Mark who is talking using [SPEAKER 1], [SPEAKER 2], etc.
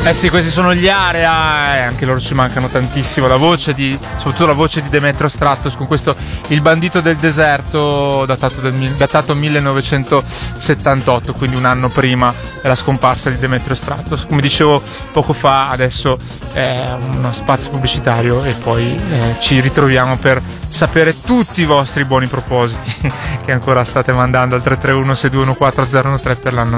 [SPEAKER 1] Eh sì, questi sono gli Area, anche loro ci mancano tantissimo. Soprattutto la voce di Demetrio Stratos con questo Il bandito del deserto, datato 1978, quindi un anno prima della scomparsa di Demetrio Stratos. Come dicevo poco fa, adesso è uno spazio pubblicitario e poi ci ritroviamo per sapere tutti i vostri buoni propositi che ancora state mandando al 331 621 4013 per l'anno